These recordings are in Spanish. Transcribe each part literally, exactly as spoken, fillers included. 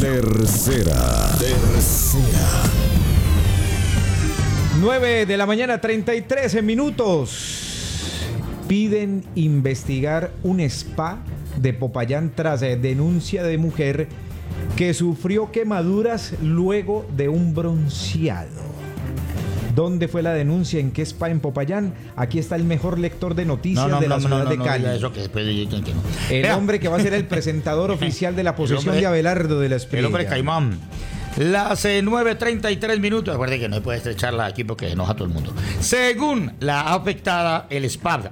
Tercera. Tercera. nueve de la mañana, treinta y tres minutos. Piden investigar un spa de Popayán tras denuncia de mujer que sufrió quemaduras luego de un bronceado. ¿Dónde fue la denuncia? ¿En qué spa en Popayán? Aquí está el mejor lector de noticias no, no, de la no, ciudad no, de no, Cali. No, eso que después de, que no. El Vea. hombre que va a ser el presentador oficial de la posesión hombre, de Abelardo de la Espriella. El hombre caimán. Las eh, nueve treinta y tres minutos. Recuerde que no se puede estrecharla aquí porque enoja a todo el mundo. Según la afectada, el S P A D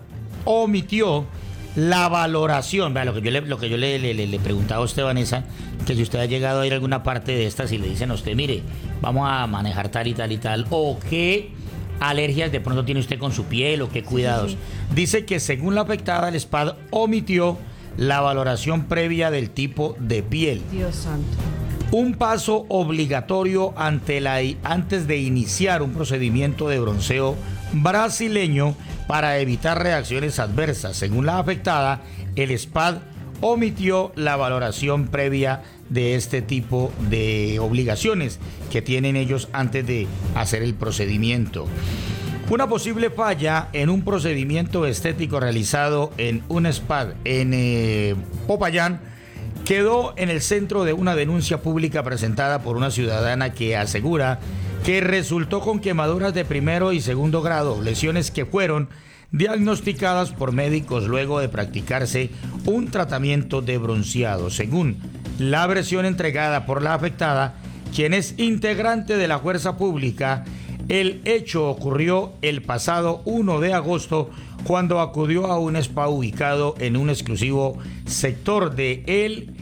omitió la valoración. Vea, lo que yo le, lo que yo le, le, le, le preguntaba a usted, Vanessa, que si usted ha llegado a ir a alguna parte de estas y le dicen a usted, mire, vamos a manejar tal y tal y tal, o qué alergias de pronto tiene usted con su piel, o qué cuidados. Sí, sí. Dice que según la afectada, el S P A D omitió la valoración previa del tipo de piel. Dios santo. Un paso obligatorio ante la, antes de iniciar un procedimiento de bronceo brasileño para evitar reacciones adversas. Según la afectada, el S P A D omitió la valoración previa de este tipo de obligaciones que tienen ellos antes de hacer el procedimiento. Una posible falla en un procedimiento estético realizado en un S P A D en eh, Popayán quedó en el centro de una denuncia pública presentada por una ciudadana que asegura que resultó con quemaduras de primero y segundo grado, lesiones que fueron diagnosticadas por médicos luego de practicarse un tratamiento de bronceado. Según la versión entregada por la afectada, quien es integrante de la fuerza pública, el hecho ocurrió el pasado primero de agosto cuando acudió a un spa ubicado en un exclusivo sector de El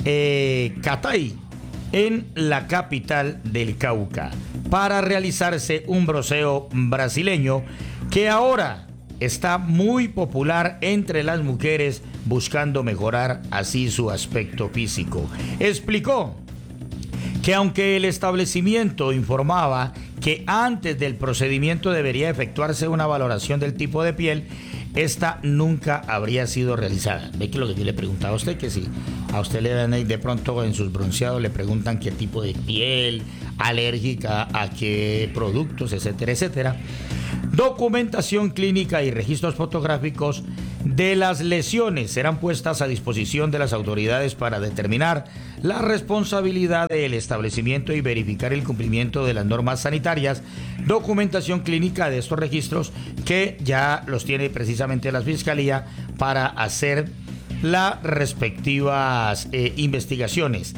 eh, Catay, en la capital del Cauca, para realizarse un bronceo brasileño que ahora está muy popular entre las mujeres buscando mejorar así su aspecto físico. Explicó que aunque el establecimiento informaba que antes del procedimiento debería efectuarse una valoración del tipo de piel, esta nunca habría sido realizada. Ve que lo que yo le preguntaba a usted, que si a usted le dan de pronto en sus bronceados le preguntan qué tipo de piel, alérgica a qué productos, etcétera, etcétera. Documentación clínica y registros fotográficos de las lesiones serán puestas a disposición de las autoridades para determinar la responsabilidad del establecimiento y verificar el cumplimiento de las normas sanitarias. Documentación clínica de estos registros que ya los tiene precisamente la Fiscalía para hacer las respectivas eh, investigaciones.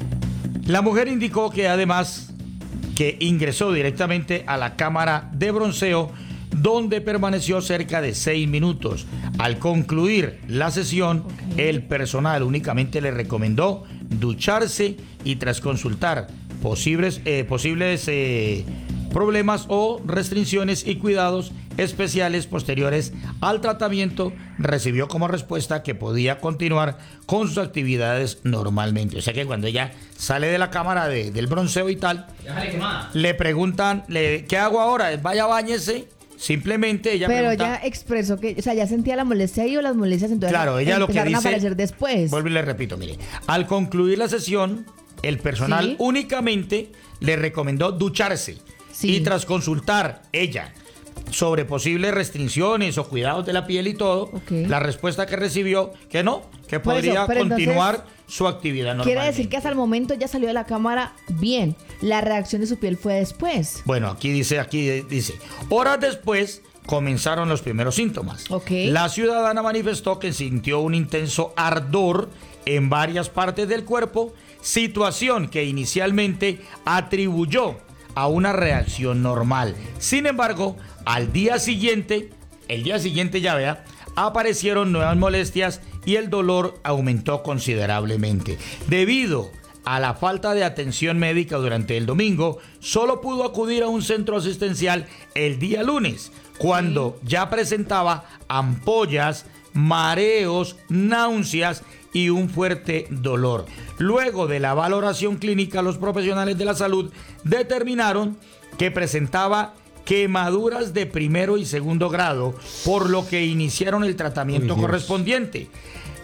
La mujer indicó que además que ingresó directamente a la cámara de bronceo, donde permaneció cerca de seis minutos. Al concluir la sesión, okay, el personal únicamente le recomendó ducharse y tras consultar posibles, eh, posibles eh, problemas o restricciones y cuidados especiales posteriores al tratamiento, recibió como respuesta que podía continuar con sus actividades normalmente. O sea que cuando ella sale de la cámara de, del bronceo y tal, le preguntan, le, ¿qué hago ahora? Vaya, báñese. Simplemente ella Pero pregunta, ella expresó que, o sea, ya sentía la molestia ahí o las molestias entonces claro, ella lo que dice, a aparecer después. Vuelvo y le repito, mire, al concluir la sesión, el personal ¿sí? únicamente le recomendó ducharse sí. y tras consultar ella sobre posibles restricciones o cuidados de la piel y todo, okay, la respuesta que recibió, que no, que podría eso, continuar entonces, su actividad normal. Quiere decir que hasta el momento ya salió de la cámara bien, la reacción de su piel fue después. Bueno, aquí dice, aquí dice, horas después comenzaron los primeros síntomas. Okay. La ciudadana manifestó que sintió un intenso ardor en varias partes del cuerpo, situación que inicialmente atribuyó a una reacción normal. Sin embargo, al día siguiente, el día siguiente ya vea, aparecieron nuevas molestias y el dolor aumentó considerablemente. Debido a la falta de atención médica durante el domingo, solo pudo acudir a un centro asistencial el día lunes, cuando ya presentaba ampollas, mareos, náuseas y un fuerte dolor. Luego de la valoración clínica, los profesionales de la salud determinaron que presentaba quemaduras de primero y segundo grado, por lo que iniciaron el tratamiento Uy, correspondiente.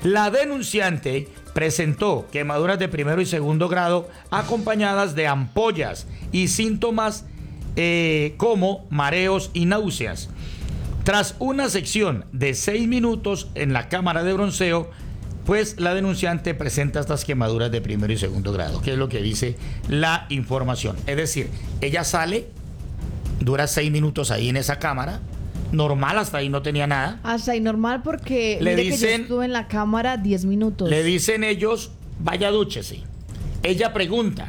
La denunciante presentó quemaduras de primero y segundo grado acompañadas de ampollas y síntomas eh, como mareos y náuseas. Tras una sección de seis minutos en la cámara de bronceo, pues la denunciante presenta estas quemaduras de primero y segundo grado, que es lo que dice la información. Es decir, ella sale, dura seis minutos ahí en esa cámara, normal, hasta ahí no tenía nada. Hasta ahí normal porque le mire dicen, que yo estuve en la cámara diez minutos. Le dicen ellos, vaya dúchese. Ella pregunta,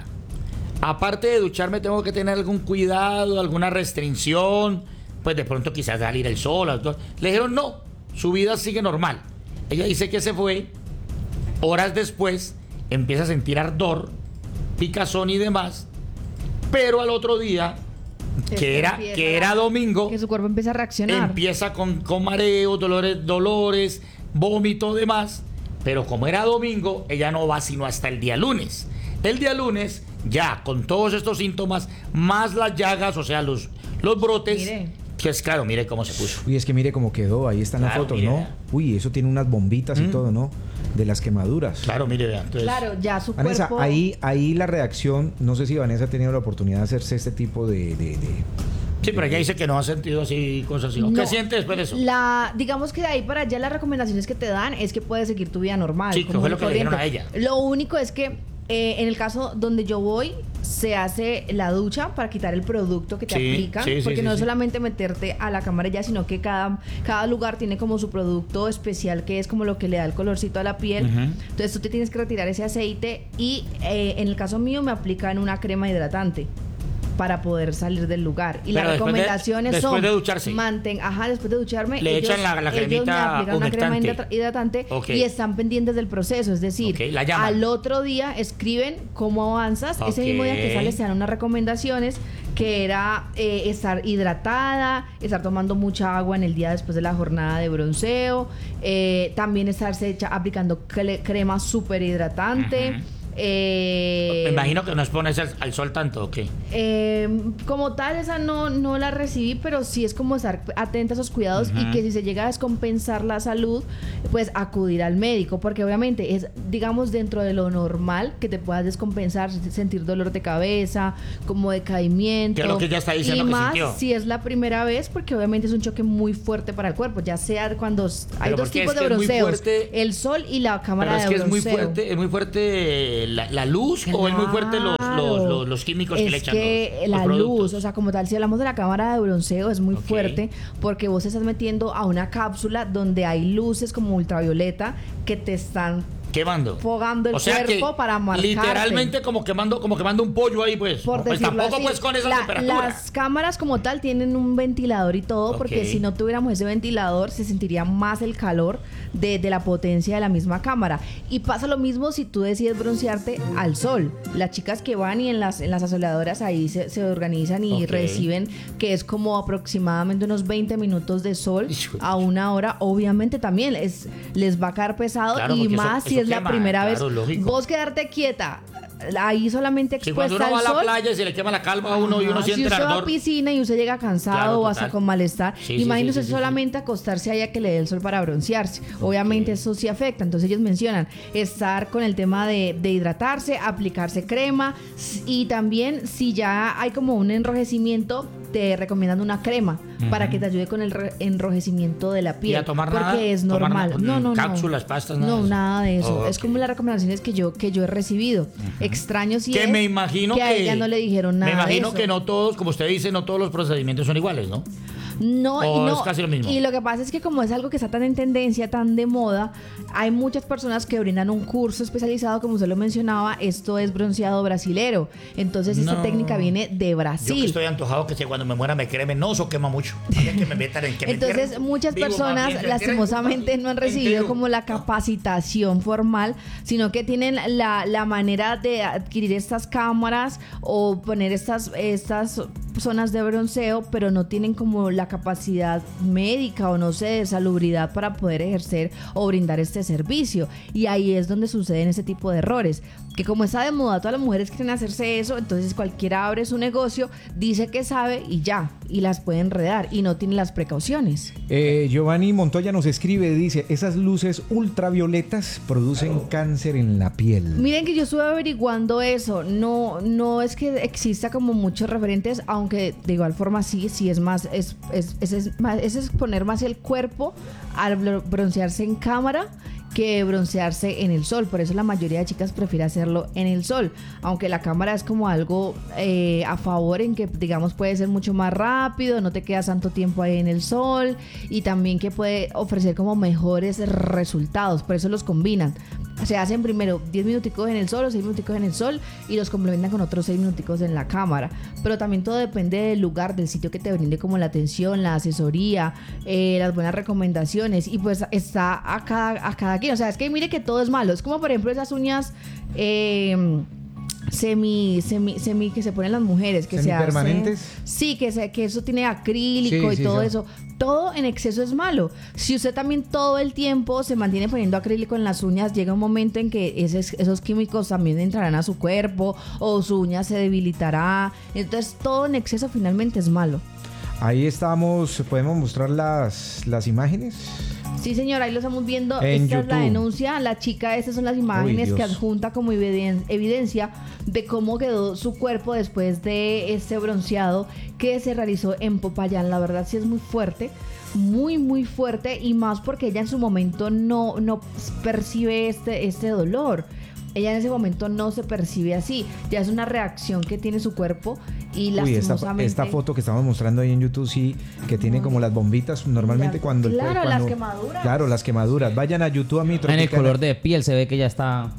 aparte de ducharme, ¿tengo que tener algún cuidado, alguna restricción? Pues de pronto quizás salir el sol. Le dijeron, no, su vida sigue normal. Ella dice que se fue. Horas después empieza a sentir ardor, picazón y demás, pero al otro día, que era, que era domingo, que su cuerpo empieza a reaccionar. Empieza con, con mareos, dolores, dolores, vómito, demás, pero como era domingo, ella no va sino hasta el día lunes. El día lunes, ya con todos estos síntomas, más las llagas, o sea, los, los brotes. Mire. Que es claro, mire cómo se puso. Uy, es que mire cómo quedó, ahí están Claro, las fotos, mire, ¿no? vea. Uy, eso tiene unas bombitas y Mm. todo, ¿no? De las quemaduras. Claro, mire, vean. Entonces, Claro, ya su Vanessa, cuerpo... ahí, ahí la reacción, no sé si Vanessa ha tenido la oportunidad de hacerse este tipo de... de, de sí, pero ella dice que no ha sentido así cosas así. No. ¿Qué siente después de eso? La, digamos que de ahí para allá las recomendaciones que te dan es que puedes seguir tu vida normal. Sí, que común fue y lo que le dijeron corriente. a ella. Lo único es que eh, en el caso donde yo voy, se hace la ducha para quitar el producto que te Sí, aplican, sí, sí, porque sí, no sí. es solamente meterte a la cámara ya, sino que cada, cada lugar tiene como su producto especial, que es como lo que le da el colorcito a la piel. Ujú. Entonces tú te tienes que retirar ese aceite y eh, en el caso mío me aplican una crema hidratante para poder salir del lugar. Y Pero las después de- recomendaciones después son de ducharse. mantén, ajá, después de ducharme, Le ellos, echan la- la ellos me cremita aplican una crema humectante. hidrat- hidratante Ok. y están pendientes del proceso, es decir, Ok, la llaman. al otro día escriben cómo avanzas, ese mismo día que Ok. sales te dan unas recomendaciones que era eh, estar hidratada, estar tomando mucha agua en el día después de la jornada de bronceo, eh, también estarse echa- aplicando cre- crema súper hidratante. Ujú. eh, Me imagino que no es ponerse al, al sol tanto, ¿o qué? eh, como tal, esa no, no la recibí, pero sí es como estar atenta a esos cuidados Ujú. y que si se llega a descompensar la salud, pues acudir al médico, porque obviamente es, digamos, dentro de lo normal que te puedas descompensar, sentir dolor de cabeza, como decaimiento. Que es lo que ella está diciendo y que más sintió. si es la primera vez, porque obviamente es un choque muy fuerte para el cuerpo, ya sea cuando s- hay Pero dos porque tipos es de que es muy bronceos, fuerte- el sol y la cámara Pero es de que es muy bronceo. fuerte, es muy fuerte la, la luz o es muy fuerte los, los, los, los químicos es que le echan que los, la los productos. luz, o sea, como tal, si hablamos de la cámara de bronceo, es muy Ok. fuerte porque vos te estás metiendo a una cápsula donde hay luces como ultravioleta que te están Quemando. fogando el O sea que cuerpo para marcarte. literalmente como quemando, como quemando un pollo ahí, pues. Por pues decirlo tampoco así. pues con esa La- temperatura. Las cámaras como tal tienen un ventilador y todo, porque Ok. si no tuviéramos ese ventilador se sentiría más el calor de, de la potencia de la misma cámara. Y pasa lo mismo si tú decides broncearte al sol. Las chicas que van y en las, en las asoleadoras ahí se, se organizan y Ok. reciben, que es como aproximadamente unos veinte minutos de sol Hijo de- a una hora, obviamente también es, les va a caer pesado Claro, y porque eso- más si eso es la quema, primera claro, vez. lógico. Vos quedarte quieta ahí solamente Si cuando expuesta uno va al a la sol. playa y se le quema la calva a uno y uno Ajá, siente si usted va a ardor. piscina y usted llega cansado Claro, o hasta total. con malestar, Sí, sí, imagínese sí, sí, sí, solamente acostarse ahí a que le dé el sol para broncearse. Obviamente eso sí afecta. Entonces ellos mencionan estar con el tema de, de hidratarse, aplicarse crema s- y también si ya hay como un enrojecimiento, te recomiendan una crema para que te ayude con el re- enrojecimiento de la piel. ¿Y a tomar porque nada? es ¿Tomar normal. nada? No, no, no. Cápsulas, pastas, nada No, de eso. nada de eso. Oh, Es ok. como las recomendaciones que yo que yo he recibido. Extraño si Que es me imagino que, que a ella no le dijeron nada Me imagino de eso. que no todos, como usted dice, no todos los procedimientos son iguales, ¿no? No, ¿O y no. es casi lo mismo? Y lo que pasa es que como es algo que está tan en tendencia, tan de moda, hay muchas personas que brindan un curso especializado, como usted lo mencionaba, esto es bronceado brasilero. Entonces esta No. técnica viene de Yo que Brasil. estoy antojado que si cuando me muera me cremen, no, eso quema mucho. Había que me metan en que me Entonces entierren muchas vivo, más personas bien, se entierren lastimosamente no han recibido entero. como la capacitación formal, sino que tienen la, la manera de adquirir estas cámaras o poner estas, estas zonas de bronceo, pero no tienen como la capacidad médica o no sé, de salubridad para poder ejercer o brindar este servicio. Y ahí es donde suceden ese tipo de errores. que como está de moda, todas las mujeres quieren hacerse eso, entonces cualquiera abre su negocio, dice que sabe y ya, y las puede enredar y no tiene las precauciones. Eh, Giovanni Montoya nos escribe, dice, esas luces ultravioletas producen cáncer en la piel. Miren que yo estuve averiguando eso, no, no es que exista como muchos referentes, aunque de igual forma sí, sí es más, es, es, es, es, más, es exponer más el cuerpo al broncearse en cámara que broncearse en el sol. Por eso la mayoría de chicas prefiere hacerlo en el sol, aunque la cámara es como algo eh, a favor en que digamos puede ser mucho más rápido, no te quedas tanto tiempo ahí en el sol y también que puede ofrecer como mejores resultados, por eso los combinan. Se hacen primero diez minuticos en el sol o seis minuticos en el sol y los complementan con otros seis minuticos en la cámara. Pero también todo depende del lugar, del sitio que te brinde como la atención, la asesoría, eh, las buenas recomendaciones. Y pues está a cada, a cada quien. O sea, es que mire que todo es malo. Es como por ejemplo esas uñas... Eh, Semi, semi, semi que se ponen las mujeres, que se hacen. ¿Semipermanentes? Sí, que, se, que eso tiene acrílico Sí, y sí, todo sí. eso. Todo en exceso es malo. Si usted también todo el tiempo se mantiene poniendo acrílico en las uñas, llega un momento en que ese, esos químicos también entrarán a su cuerpo o su uña se debilitará. Entonces todo en exceso finalmente es malo. Ahí estamos, podemos mostrar las, las imágenes. Sí, señora, ahí lo estamos viendo. En Esta es la YouTube. denuncia. La chica, estas son las imágenes Uy, que Dios. adjunta como eviden- evidencia de cómo quedó su cuerpo después de este bronceado que se realizó en Popayán. La verdad sí es muy fuerte, muy, muy fuerte, y más porque ella en su momento no, no percibe este, este dolor. Ella en ese momento no se percibe así. Ya es una reacción que tiene su cuerpo y Uy, esta, lastimosamente... esta foto que estamos mostrando ahí en YouTube, sí, que tiene como las bombitas, normalmente Ya, cuando... el- claro, cuando- las quemaduras. Claro, las quemaduras. Vayan a YouTube a mi En el Tropicana. color de piel se ve que ya está...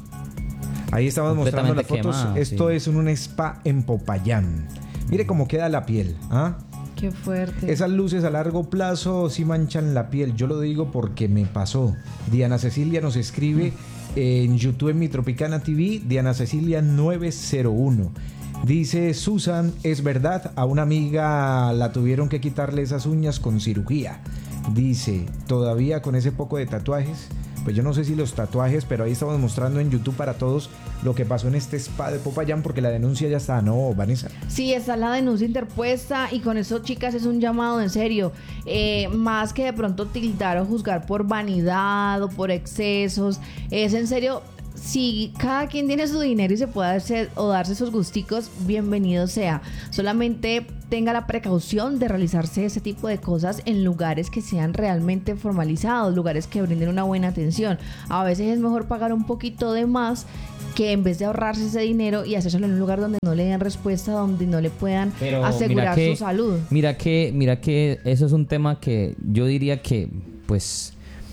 Ahí estamos mostrando las completamente fotos. quemada, Esto sí. es en un spa en Popayán. Mire cómo queda la piel, ¿ah? Qué fuerte. Esas luces a largo plazo sí manchan la piel. Yo lo digo porque me pasó. Diana Cecilia nos escribe en YouTube en Mi Tropicana T V, Diana Cecilia nueve cero uno. Dice Susan, es verdad, a una amiga la tuvieron que quitarle esas uñas con cirugía. Dice, todavía con ese poco de tatuajes. Pues yo no sé si los tatuajes, pero ahí estamos mostrando en YouTube para todos lo que pasó en este spa de Popayán, porque la denuncia ya está, ¿no, Vanessa? Sí, está la denuncia interpuesta y con eso, chicas, es un llamado en serio. Eh, más que de pronto tildar o juzgar por vanidad o por excesos, es en serio, si cada quien tiene su dinero y se puede hacer o darse esos gusticos, bienvenido sea. Solamente tenga la precaución de realizarse ese tipo de cosas en lugares que sean realmente formalizados, lugares que brinden una buena atención. A veces es mejor pagar un poquito de más que en vez de ahorrarse ese dinero y hacérselo en un lugar donde no le den respuesta, donde no le puedan Pero asegurar mira que- su salud. Mira que, mira que eso es un tema que yo diría que, pues,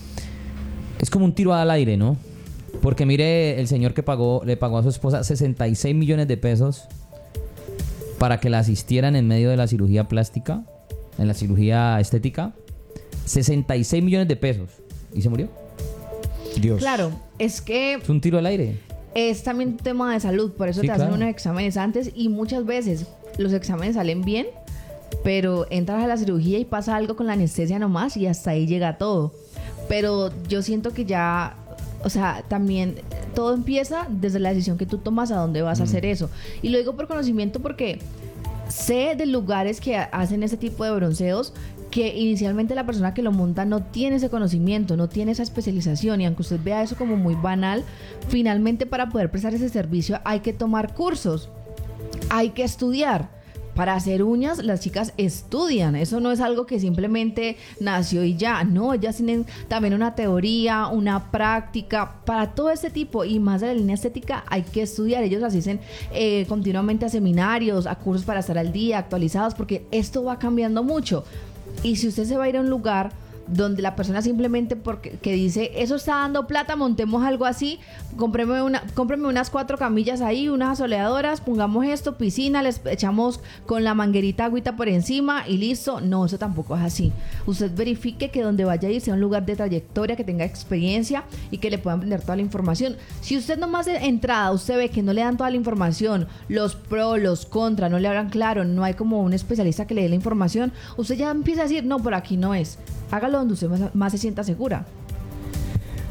es como un tiro al aire, ¿no? Porque mire, el señor que pagó, le pagó a su esposa sesenta y seis millones de pesos para que la asistieran en medio de la cirugía plástica, en la cirugía estética. sesenta y seis millones de pesos. ¿Y se murió? Dios. Claro, es que Es un tiro al aire. es también un tema de salud, por eso Sí, te hacen claro. unos exámenes antes y muchas veces los exámenes salen bien, pero entras a la cirugía y pasa algo con la anestesia nomás y hasta ahí llega todo. Pero yo siento que ya, o sea, también todo empieza desde la decisión que tú tomas a dónde vas a hacer eso. Y lo digo por conocimiento porque sé de lugares que hacen ese tipo de bronceos que inicialmente la persona que lo monta no tiene ese conocimiento, no tiene esa especialización, y aunque usted vea eso como muy banal, finalmente para poder prestar ese servicio hay que tomar cursos, hay que estudiar. Para hacer uñas, las chicas estudian. Eso no es algo que simplemente nació y ya. No, ellas tienen también una teoría, una práctica. Para todo este tipo y más de la línea estética hay que estudiar. Ellos asisten eh, continuamente a seminarios, a cursos para estar al día, actualizados, porque esto va cambiando mucho. Y si usted se va a ir a un lugar donde la persona simplemente porque que dice eso está dando plata, montemos algo así, cómpreme una, cómpreme unas cuatro camillas ahí, unas asoleadoras, pongamos esto, piscina, les echamos con la manguerita agüita por encima y listo. No, eso tampoco es así. Usted verifique que donde vaya a ir sea un lugar de trayectoria, que tenga experiencia y que le puedan brindar toda la información. Si usted nomás de entrada usted ve que no le dan toda la información, los pros, los contras, no le hablan claro, no hay como un especialista que le dé la información, usted ya empieza a decir, no, por aquí no es. Hágalo donde usted más, más se sienta segura.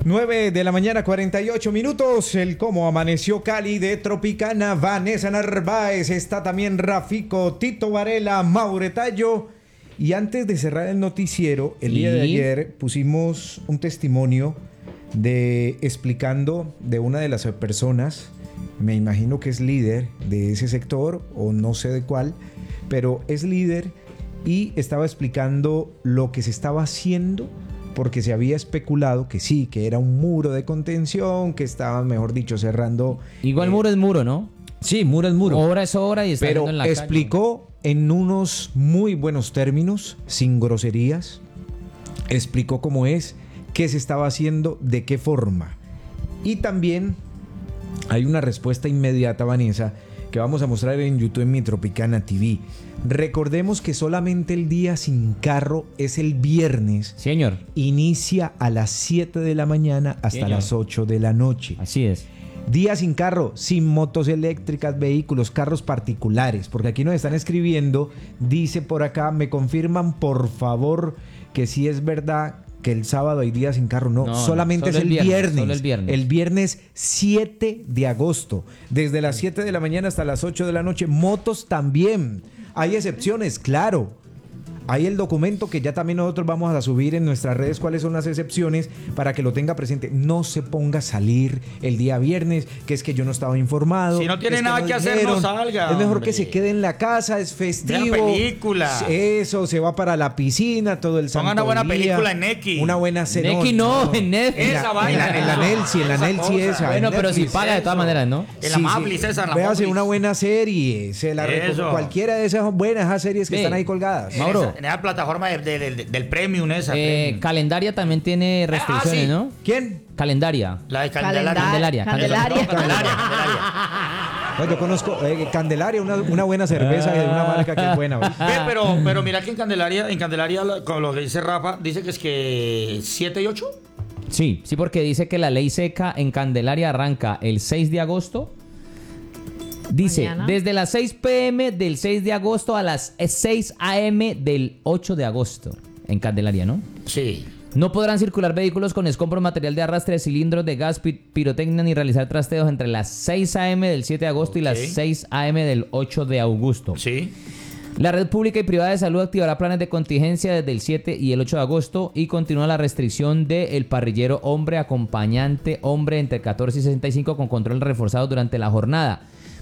nueve de la mañana, cuarenta y ocho minutos. El cómo amaneció Cali de Tropicana. Vanessa Narváez, está también Rafico, Tito Varela, Mauretallo. Y antes de cerrar el noticiero, el ¿Y? día de ayer pusimos un testimonio de explicando de una de las personas, me imagino que es líder de ese sector o no sé de cuál, pero es líder y estaba explicando lo que se estaba haciendo porque se había especulado que sí, que era un muro de contención, que estaban, mejor dicho, cerrando. Igual eh, muro es muro, ¿no? Sí, muro es muro. Hora es hora y está Pero yendo en la explicó en unos muy buenos términos, sin groserías, explicó cómo es, qué se estaba haciendo, de qué forma. Y también hay una respuesta inmediata, Vanessa, que vamos a mostrar en YouTube en Mi Tropicana T V. Recordemos que solamente el día sin carro es el viernes. calle. Señor, Inicia a las siete de la mañana hasta Señor. las ocho de la noche. así es. Día sin carro, sin motos eléctricas, vehículos, carros particulares. Porque aquí nos están escribiendo, dice por acá, me confirman por favor que sí es verdad que el sábado hay día sin carro. No, No, solamente solo es el el viernes, viernes. solo el viernes. El viernes siete de agosto. Desde las siete de la mañana hasta las ocho de la noche. Motos también. Hay excepciones, claro. Hay el documento que ya también nosotros vamos a subir en nuestras redes cuáles son las excepciones para que lo tenga presente. No se ponga a salir el día viernes, que es que yo no estaba informado. Si no tiene es nada no que hacer, dijeron. no salga, Es mejor hombre. que se quede en la casa, es festivo. Vea película. Eso, se va para la piscina todo el santo Ponga una buena día. película en Neki. Una buena cena. Neki no, en Netflix. En la, Esa en vaina. la, en la Nelsi, en la Esa Nelsi cosa. esa. Bueno, en pero si Netflix. paga de todas eso. maneras, ¿no? En la Mablis esa, en la Véase Mablis. una buena serie. Se la Eso. recomiendo. Cualquiera de esas buenas esas series que Ve. están ahí colgadas. En Mauro. esa- en esa plataforma de- de- de- del Premium esa. Eh, Premium. Calendaria también tiene restricciones, Ah, sí. ¿no? ¿Quién? Calendaria. La de Calendar- Candelaria. Candelaria, Candelaria. No, Candelaria, Candelaria. No, yo conozco eh, Candelaria, una, una buena cerveza de una marca que es buena. ¿ves? Ve, pero, pero mira que en Candelaria, en Candelaria, la- con lo que dice Rafa, dice que es que siete y ocho. Sí, sí, porque dice que la ley seca en Candelaria arranca el seis de agosto. Dice, Mañana. desde las seis pe eme del seis de agosto a las seis a eme del ocho de agosto. En Candelaria, ¿no? Sí. No podrán circular vehículos con escombros, material de arrastre, cilindros de gas, pi- pirotecnia ni realizar trasteos entre las seis a eme del siete de agosto y las Ok. seis a eme del ocho de agosto. Sí. La red pública y privada de salud activará planes de contingencia desde el siete y el ocho de agosto y continúa la restricción del parrillero hombre acompañante hombre entre catorce y sesenta y cinco con control reforzado durante la jornada.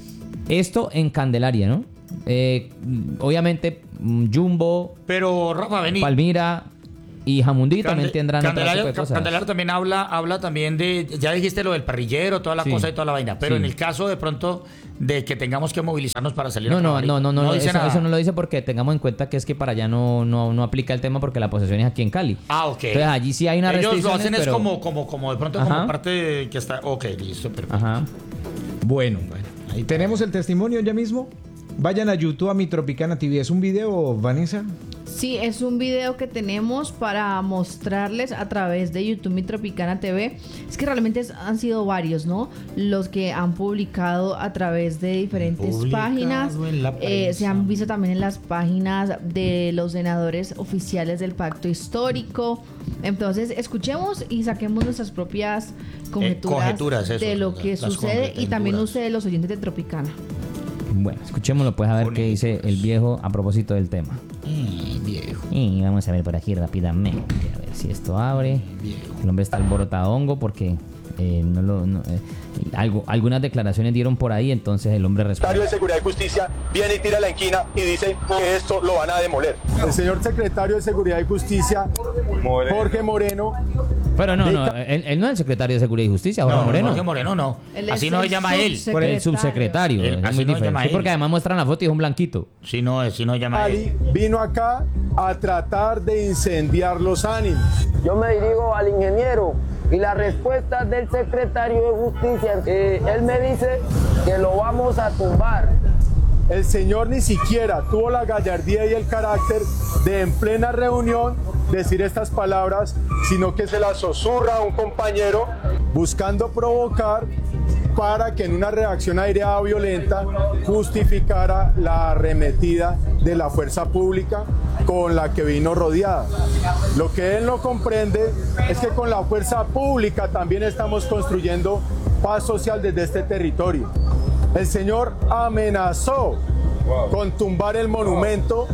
Esto en Candelaria, ¿no? Eh, obviamente mm, Jumbo, Pero Rafa, vení. Palmira y Jamundí Cande- también tendrán otro Candelaria, tipo de cosas. Candelaria también habla, habla también de, ya dijiste lo del parrillero, toda la Sí. cosa y toda la vaina, pero Sí. en el caso de pronto de que tengamos que movilizarnos para salir a No, no, trabajar, no, no, no, dice eso, nada. eso no lo dice porque tengamos en cuenta que es que para allá no, no, no aplica el tema porque la posesión es aquí en Cali. Ah, ok. Entonces allí sí hay una Ellos lo restricción. hacen es pero... como, como, como de pronto Ajá. como parte de que está, ok, listo, perfecto. Ajá. Bueno, ahí tenemos el testimonio ya mismo. Vayan a YouTube a Mi Tropicana T V. ¿Es un video, Vanessa? Sí, es un video que tenemos para mostrarles a través de YouTube Mi Tropicana T V. Es que realmente es- han sido varios, ¿no? Los que han publicado a través de diferentes Publicado páginas. en la Eh, se prensa. han visto también en las páginas de los senadores oficiales del Pacto Histórico. Entonces, escuchemos y saquemos nuestras propias conjeturas, conjeturas, eso, de lo las- que las sucede y también conjeturas. ustedes, los oyentes de Tropicana. Bueno, escuchémoslo pues a ver qué dice el viejo a propósito del tema. Mm, viejo, Y vamos a ver por aquí rápidamente. A ver si esto abre. viejo. El hombre está alborotado hongo porque eh, no lo, no, eh, algo, algunas declaraciones dieron por ahí, entonces el hombre secretario responde. de Seguridad y Justicia viene y tira la inquina y dice que esto lo van a demoler. El señor secretario de Seguridad y Justicia, Jorge Moreno, Pero no, no, él, él no es el secretario de Seguridad y Justicia, Jorge No, Moreno. Jorge Moreno no. Él es Así no el se llama él. subsecretario. Por el subsecretario. Él- es así muy no se diferente. llama Sí, él. porque además muestran la foto y es un blanquito. Si no, así no se llama él. Ali, vino acá a tratar de incendiar los ánimos. Yo me dirijo al ingeniero y la respuesta del secretario de Justicia, eh, él me dice que lo vamos a tumbar. El señor ni siquiera tuvo la gallardía y el carácter de en plena reunión decir estas palabras, sino que se las susurra a un compañero buscando provocar para que en una reacción aireada violenta justificara la arremetida de la fuerza pública con la que vino rodeada. Lo que él no comprende es que con la fuerza pública también estamos construyendo paz social desde este territorio. El señor amenazó con tumbar el monumento,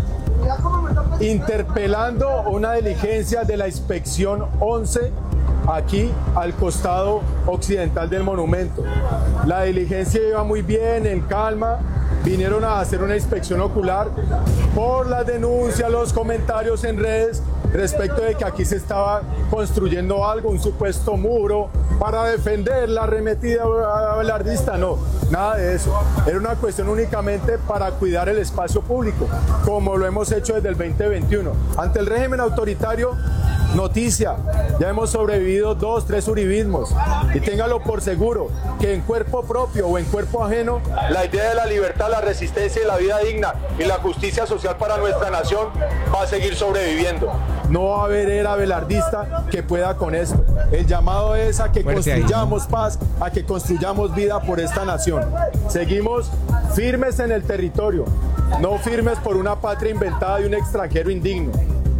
interpelando una diligencia de la inspección once aquí al costado occidental del monumento. La diligencia iba muy bien, en calma, vinieron a hacer una inspección ocular por las denuncias, los comentarios en redes respecto de que aquí se estaba construyendo algo, un supuesto muro para defender la arremetida abelardista. No, nada de eso. Era una cuestión únicamente para cuidar el espacio público, como lo hemos hecho desde el veinte veintiuno. Ante el régimen autoritario, noticia, ya hemos sobrevivido dos, tres uribismos, y téngalo por seguro que en cuerpo propio o en cuerpo ajeno, La idea de la libertad, la resistencia y la vida digna y la justicia social para nuestra nación va a seguir sobreviviendo. no va a haber era abelardista que pueda con esto. El llamado es a que Fuerte construyamos paz, a que construyamos vida por esta nación. Seguimos firmes en el territorio, no firmes por una patria inventada de un extranjero indigno.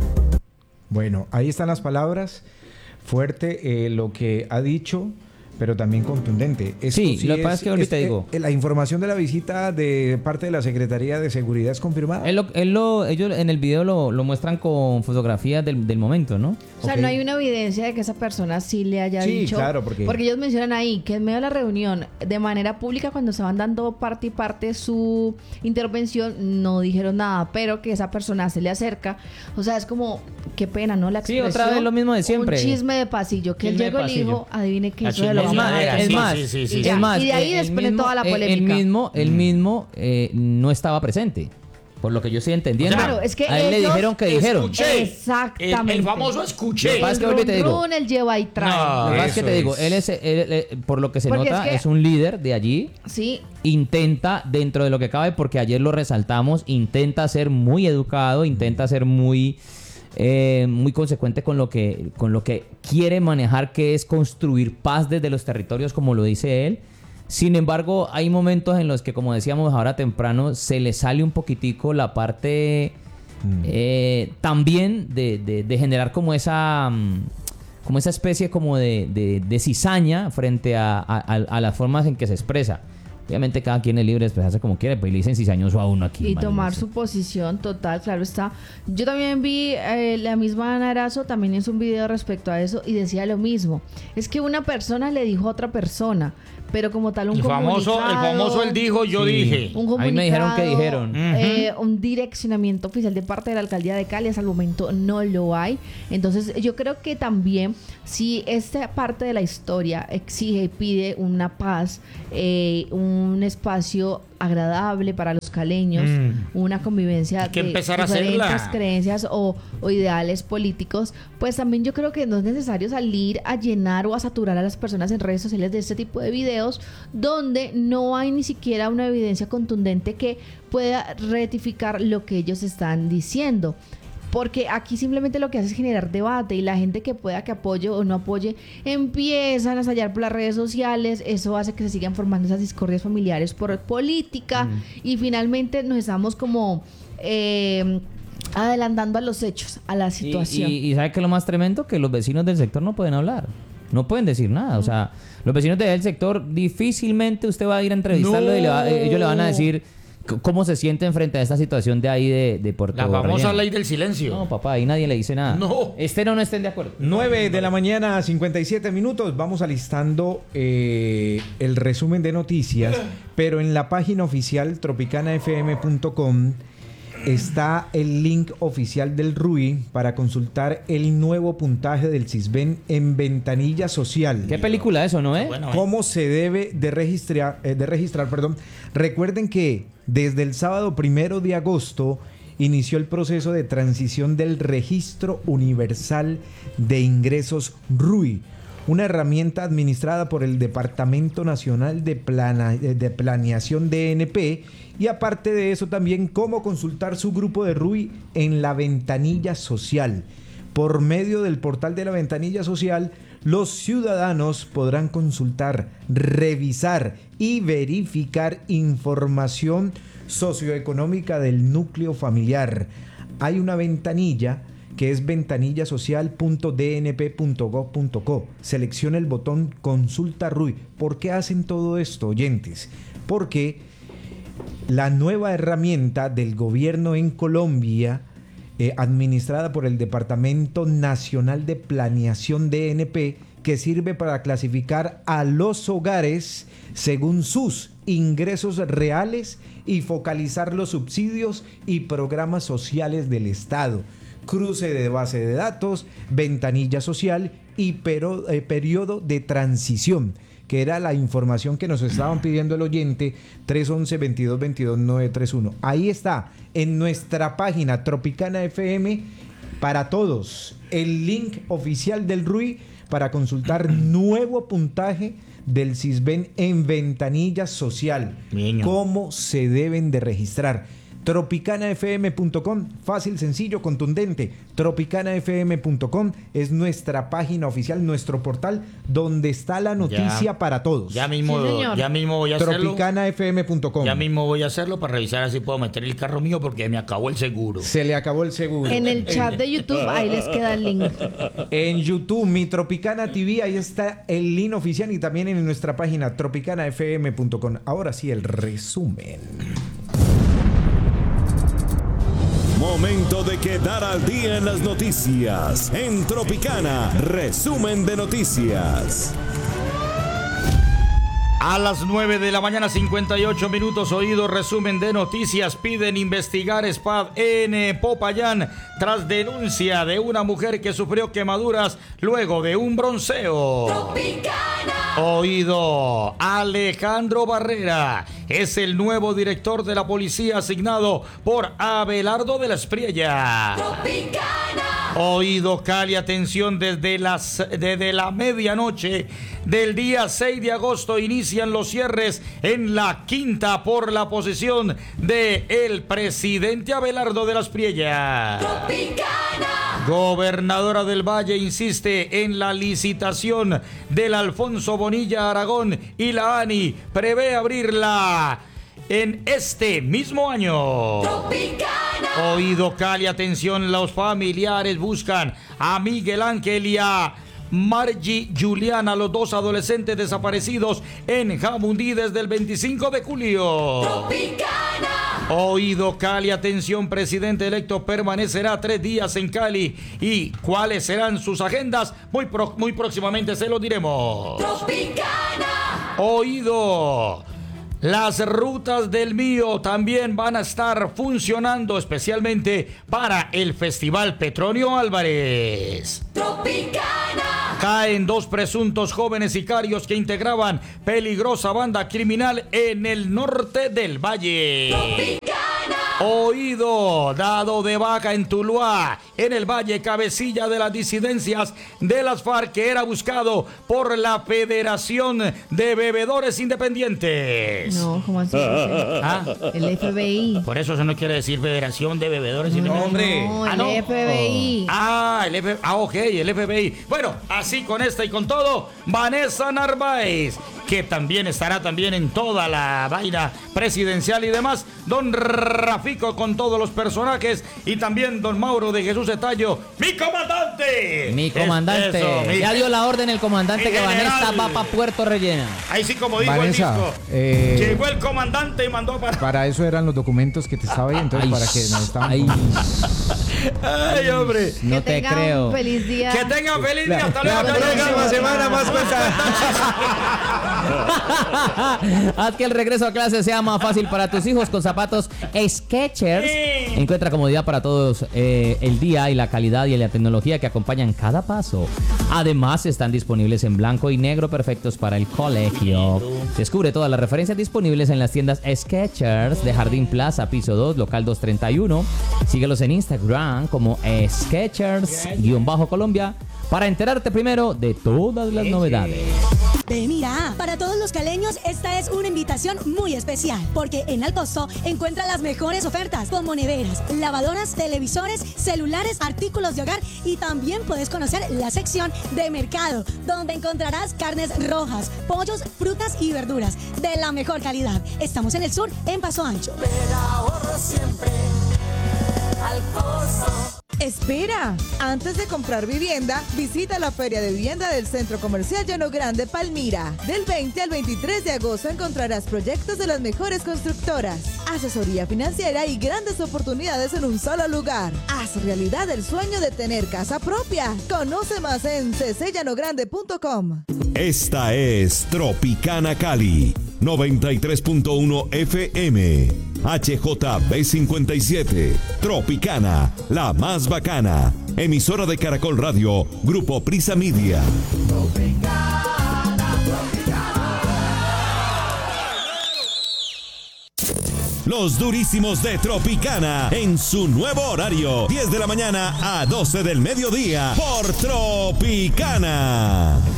Bueno, ahí están las palabras. Fuerte eh, lo que ha dicho, pero también contundente. Esto Sí, lo que pasa es que ahorita es- digo- eh, la información de la visita de parte de la Secretaría de Seguridad es confirmada. Él lo- él lo- ellos en el video lo, lo muestran con fotografías del, del momento, ¿no? O sea, Ok. no hay una evidencia de que esa persona sí le haya Sí, dicho. claro, porque- ellos mencionan ahí que en medio de la reunión, de manera pública, cuando estaban dando parte y parte su intervención, no dijeron nada, pero que esa persona se le acerca. O sea, es como, qué pena, ¿no? La Sí, expresión. otra vez lo mismo de siempre. Un chisme de pasillo. Que él Chisme de llegó y le dijo, pasillo. adivine que La eso de lo chismosadera, mismo. Es sí, más, sí, sí, sí, Y ya, es más, y de ahí el desprende mismo- toda la el- polémica. El mismo, el mismo eh, no estaba presente, por lo que yo estoy entendiendo. Claro, es que a él le ellos- dijeron que dijeron. Escuché. Exactamente. El, el famoso escuché. Lo que pasa es que vuelvo y te Run, digo. run, él lleva y trae. No. Lo que pasa es que Eso te digo, es. él es, él- él- por lo que se Porque nota, es es, que- un líder de allí. Sí, Intenta, dentro de lo que cabe, porque ayer lo resaltamos, intenta ser muy educado, intenta ser muy, eh, muy consecuente con lo que, con lo que quiere manejar, que es construir paz desde los territorios, como lo dice él. Sin embargo, hay momentos en los que, como decíamos ahora temprano, se le sale un poquitico la parte eh, también de, de- de generar como esa, mm, como esa especie como de, de- de cizaña frente a, a- a- a las formas en que se expresa. Obviamente cada quien es libre de expresarse como quiere, pues le dicen cizañoso a uno aquí. y imagínense. tomar su posición total, claro está. Yo también vi eh, la misma Ana Erazo, también hizo un video respecto a eso y decía lo mismo. Es que una persona le dijo a otra persona, pero como tal un El famoso, el comunicado, famoso él dijo, yo Sí. dije. un A mí me dijeron que comunicado, dijeron. eh, un direccionamiento oficial de parte de la alcaldía de Cali, hasta el momento no lo hay. Entonces yo creo que también si esta parte de la historia exige y pide una paz, eh, un espacio agradable para los caleños, Mm. una convivencia Hay que de empezar a diferentes hacerla. creencias o, o ideales políticos, pues también yo creo que no es necesario salir a llenar o a saturar a las personas en redes sociales de este tipo de videos donde no hay ni siquiera una evidencia contundente que pueda rectificar lo que ellos están diciendo. Porque aquí simplemente lo que hace es generar debate y la gente que pueda que apoye o no apoye empiezan a estallar por las redes sociales. Eso hace que se sigan formando esas discordias familiares por política y finalmente nos estamos como eh, adelantando a los hechos, a la Y, situación. y, y ¿sabe qué es lo más tremendo? Que los vecinos del sector no pueden hablar. No pueden decir nada. O sea, los vecinos del sector difícilmente usted va a ir a entrevistarlo No. y le va- ellos le van a decir c- cómo se sienten frente a esta situación de ahí de, de Puerto La famosa Relleno. ley del silencio. No, papá, ahí nadie le dice nada. No. Estén o no estén de acuerdo. nueve de la mañana, cincuenta y siete minutos. Vamos alistando eh, el resumen de noticias, pero en la página oficial tropicana f m punto com está el link oficial del R U I para consultar el nuevo puntaje del CISBEN en ventanilla social. ¿Qué película eso, no, eh? Bueno, eh. ¿Cómo se debe de registrar, eh, de registrar, perdón? Recuerden que desde el sábado primero de agosto inició el proceso de transición del Registro Universal de Ingresos R U I, una herramienta administrada por el Departamento Nacional de, Plana- de Planeación D N P, y aparte de eso también cómo consultar su grupo de R U I en la ventanilla social. Por medio del portal de la ventanilla social, los ciudadanos podrán consultar, revisar y verificar información socioeconómica del núcleo familiar. Hay una ventanilla que es ventanilla social punto d n p punto gov punto co. Selecciona el botón Consulta R U I. ¿Por qué hacen todo esto, oyentes? Porque la nueva herramienta del gobierno en Colombia, eh, administrada por el Departamento Nacional de Planeación D N P, que sirve para clasificar a los hogares según sus ingresos reales y focalizar los subsidios y programas sociales del Estado. Cruce de base de datos, ventanilla social y pero, eh, periodo de transición, que era la información que nos estaban pidiendo el oyente, tres once, veintidós veintidós, nueve treinta y uno. Ahí está, en nuestra página Tropicana F M, para todos, el link oficial del R U I para consultar nuevo puntaje del Sisbén en ventanilla social. Niño. ¿Cómo se deben de registrar? tropicana f m punto com, fácil, sencillo, contundente. tropicana f m punto com es nuestra página oficial, nuestro portal, donde está la noticia ya, para todos. Ya mismo, sí, ya mismo voy a hacerlo. tropicana f m punto com. Ya mismo voy a hacerlo para revisar si puedo meter el carro mío porque me acabó el seguro. Se le acabó el seguro. En el chat de YouTube, ahí les queda el link. En YouTube, mi Tropicana T V, ahí está el link oficial y también en nuestra página tropicana f m punto com. Ahora sí, el resumen. Momento de quedar al día en las noticias. En Tropicana, resumen de noticias. A las nueve de la mañana, cincuenta y ocho minutos, oído resumen de noticias. Piden investigar S P A D en Popayán tras denuncia de una mujer que sufrió quemaduras luego de un bronceo. Tropicana. Oído, Alejandro Barrera es el nuevo director de la policía asignado por Abelardo de la Espriella. Tropicana. Oído, Cali, atención, desde, las, desde la medianoche del día seis de agosto inician los cierres en la quinta por la posesión de el presidente Abelardo de la Espriella. Tropicana. Gobernadora del Valle insiste en la licitación del Alfonso Bonilla Aragón y la ANI prevé abrirla en este mismo año. Tropicana. Oído, Cali, atención, los familiares buscan a Miguel Ángel y a Margie Juliana, los dos adolescentes desaparecidos en Jamundí desde el veinticinco de julio. Tropicana. Oído, Cali, atención, presidente electo permanecerá tres días en Cali y cuáles serán sus agendas muy, pro, muy próximamente se lo diremos. Tropicana. Oído, las rutas del Mío también van a estar funcionando especialmente para el Festival Petronio Álvarez. Tropicana. Caen dos presuntos jóvenes sicarios que integraban peligrosa banda criminal en el norte del Valle. Tropicana. Oído, dado de baja en Tuluá, en el Valle, cabecilla de las disidencias de las FARC, que era buscado por la Federación de Bebedores Independientes. No, ¿cómo así? ¿Ah? El F B I. Por eso eso no quiere decir Federación de Bebedores no, Independientes. No, el ¿Ah, no? F B I. Ah, el F... ah, ok, el F B I. Bueno, así con esta y con todo, Vanessa Narváez, que también estará también en toda la vaina presidencial y demás. Don Rafico con todos los personajes y también don Mauro de Jesús Etallo, mi comandante. Mi comandante. Eso, mi... Ya dio la orden el comandante mi que general. Vanessa va para Puerto Rellena. Ahí sí, como dijo Vanessa, el disco. Eh, llegó el comandante y mandó para... Para eso eran los documentos que te estaba ahí, entonces Ay, para que nos estaban... ay, Ay, hombre. no que te tenga creo. Un feliz día. Que tenga feliz día. Hasta La luego. próxima semana más cuenta. Haz que el regreso a clase sea más fácil para tus hijos con zapatos Skechers. Sí. Encuentra comodidad para todos eh, el día y la calidad y la tecnología que acompañan cada paso. Además, están disponibles en blanco y negro, perfectos para el colegio. Descubre todas las referencias disponibles en las tiendas Skechers de Jardín Plaza, piso dos, local doscientos treinta y uno. Síguelos en Instagram como Skechers-Colombia para enterarte primero de todas las novedades. Ve, mira, para todos los caleños esta es una invitación muy especial, porque en Alcosto encuentra las mejores ofertas como neveras, lavadoras, televisores, celulares, artículos de hogar y también puedes conocer la sección de mercado, donde encontrarás carnes rojas, pollos, frutas y verduras de la mejor calidad. Estamos en el sur, en Paso Ancho. Pero ahorro siempre Alcosto. Espera, antes de comprar vivienda, visita la Feria de Vivienda del Centro Comercial Llano Grande, Palmira. Del veinte al veintitrés de agosto encontrarás proyectos de las mejores constructoras, asesoría financiera y grandes oportunidades en un solo lugar. Haz realidad el sueño de tener casa propia. Conoce más en c c llano grande punto com. Esta es Tropicana Cali, noventa y tres punto uno F M, H J B cincuenta y siete, Tropicana, la más bacana, emisora de Caracol Radio, Grupo Prisa Media. Tropicana, Tropicana. Los durísimos de Tropicana en su nuevo horario, diez de la mañana a doce del mediodía por Tropicana.